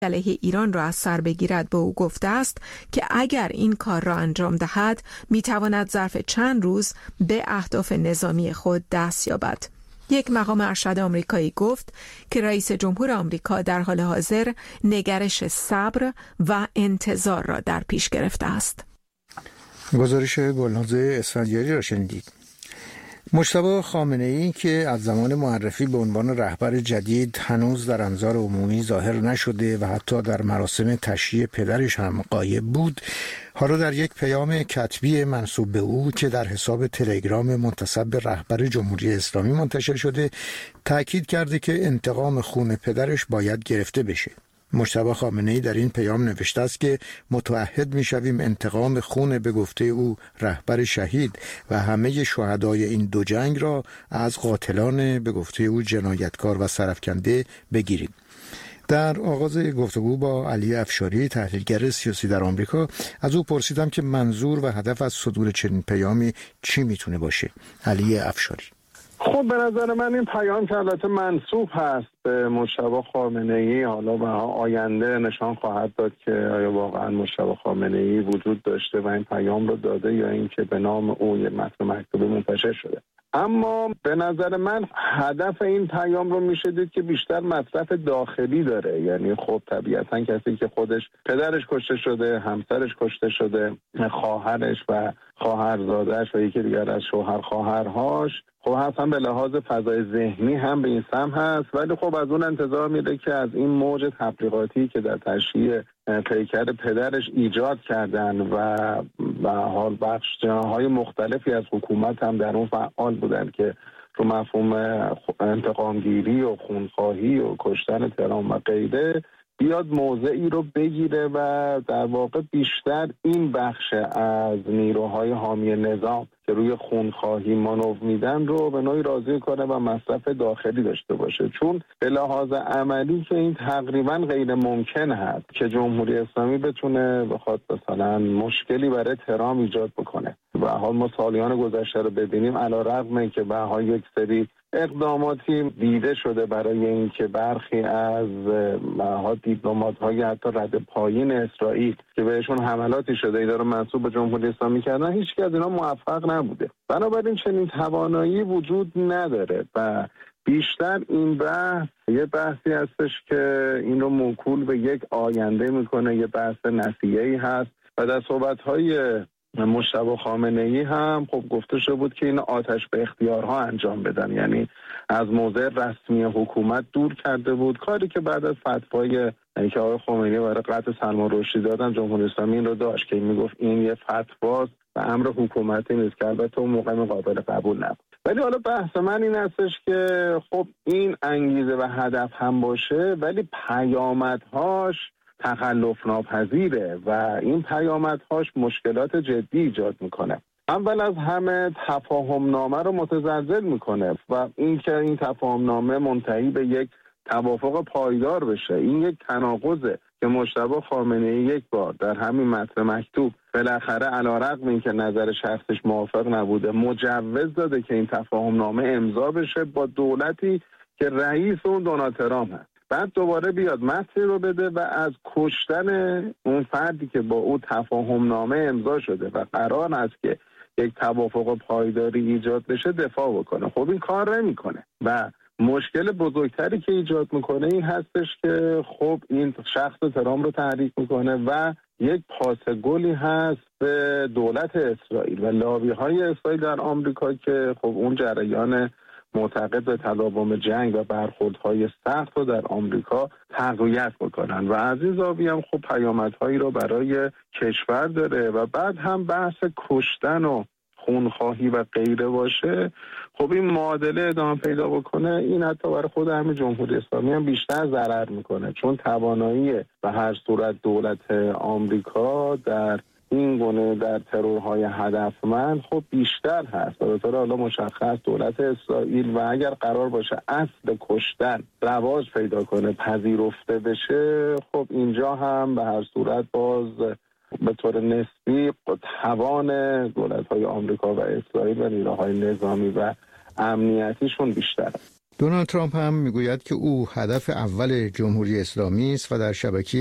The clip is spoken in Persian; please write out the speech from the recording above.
علیه ایران را از سر بگیرد به او گفته است که اگر این کار را انجام دهد میتواند ظرف چند روز به اهداف نظامی خود دست یابد. یک مقام ارشد آمریکایی گفت که رئیس جمهور آمریکا در حال حاضر نگرش صبر و انتظار را در پیش گرفته است. گزارش گلناز اسفندیاری را شنیدید. مجتبی خامنه‌ای که از زمان معرفی به عنوان رهبر جدید هنوز در انظار عمومی ظاهر نشده و حتی در مراسم تشییع پدرش هم غایب بود، حالا در یک پیام کتبی منسوب به او که در حساب تلگرام منتسب به رهبر جمهوری اسلامی منتشر شده، تأکید کرده که انتقام خون پدرش باید گرفته بشه. مجتبی خامنه‌ای در این پیام نوشته است که متعهد می‌شویم انتقام خون به گفته او رهبر شهید و همه شهدای این دو جنگ را از قاتلان به گفته او جنایتکار و سرافکنده بگیریم. در آغاز گفتگو با علی افشاری تحلیلگر سیاسی در آمریکا از او پرسیدم که منظور و هدف از صدور چنین پیامی چی میتونه باشه. علی افشاری: خب به نظر من این پیام که البته منسوب هست به مجتبی خامنه‌ای، حالا به آینده نشان خواهد داد که آیا واقعا مجتبی خامنه‌ای وجود داشته و این پیام رو داده یا اینکه به نام او یه متن مکتوبی منتشر شده. اما به نظر من هدف این پیام رو میشه دید که بیشتر مصرف داخلی داره. یعنی خب طبیعتا کسی که خودش پدرش کشته شده، همسرش کشته شده، خواهرش و خواهرزادش و یکی دیگر از شوهر خواهرهاش، خب اصلا به لحاظ فضای ذهنی هم به این سم هست، ولی خب از اون انتظار میره که از این موج تبلیغاتی که در تشییع پیکر پدرش ایجاد کردن و به حال بخش جناح‌های مختلفی از حکومت هم در اون فعال بودن که رو مفهوم انتقامگیری و خونخواهی و کشتن ترام و غیره بیاد موضعی رو بگیره و در واقع بیشتر این بخش از نیروهای حامی نظام که روی خونخواهی مانور میدن رو به نوعی راضی کنه و مصرف داخلی داشته باشه. چون به لحاظ عملی که این تقریبا غیر ممکن هست که جمهوری اسلامی بتونه بخواد مثلا مشکلی برای ترام ایجاد بکنه. و حال ما سالیان گذشته رو ببینیم، علیرغم که به حال یک سری اقداماتی دیده شده برای اینکه برخی از دیپلمات‌های حتی رد پایین اسرائیل که بهشون حملاتی شده اینا رو منسوب به جمهوری اسلامی کردن، هیچ کی از اینا موفق نبوده. بنابراین چنین توانایی وجود نداره و بیشتر این بحث یه بحثی هستش که این رو موکول به یک آینده میکنه، یه بحث نسیه‌ای هست و در صحبت‌های مجتبی خامنه‌ای هم خب گفته شده بود که این آتش به اختیارها انجام بدن، یعنی از موضع رسمی حکومت دور کرده بود، کاری که بعد از فتوای که آقای خمینی برای قتل سلمان رشدی دادن جمهوری اسلامی این رو داشت که میگفت این یه فتواست و امر حکومتی نیست که البته اون موقع قابل قبول نبود. ولی حالا بحث من این هستش که خب این انگیزه و هدف هم باشه ولی پیامدهاش تخلف ناپذیره و این پیامدهاش مشکلات جدی ایجاد میکنه. اول از همه تفاهم نامه رو متزلزل میکنه و اینکه این تفاهم نامه منتهی به یک توافق پایدار بشه، این یک تناقضه که مجتبی خامنه‌ای یک بار در همین متن مکتوب بالاخره علیرغم اینکه نظر شخصش موافق نبوده مجوز داده که این تفاهم نامه امضا بشه با دولتی که رئیس اون دونالد ترامپ هست. بعد دوباره بیاد متنی رو بده و از کشتن اون فردی که با او تفاهم نامه امضا شده و قرار است که یک توافق پایداری ایجاد بشه دفاع بکنه. خب این کار نمیکنه و مشکل بزرگتری که ایجاد میکنه این هستش که خب این شخص ترامپ رو تحریک میکنه و یک پاسگلی هست به دولت اسرائیل و لابی‌های اسرائیل در آمریکا که خب اون جریان معتقد به تداوم جنگ و برخوردهای سخت رو در آمریکا تقویت بکنن و از این زاویه هم خب پیامدهایی رو برای کشور داره و بعد هم بحث کشتن و خونخواهی و غیره باشه. خب این معادله ادامه پیدا بکنه، این حتی برای خود همین جمهوری اسلامی هم بیشتر ضرر میکنه، چون توانایی به هر صورت دولت آمریکا در این گونه در ترورهای هدفمند خب بیشتر هست. به طور حالا مشخص دولت اسرائیل و اگر قرار باشه اصل کشتن رواج پیدا کنه، پذیرفته بشه، خب اینجا هم به هر صورت باز به طور نسبی توان دولت‌های آمریکا و اسرائیل و نیروهای نظامی و امنیتیشون بیشتره. دونالد ترامپ هم میگوید که او هدف اول جمهوری اسلامی است و در شبکه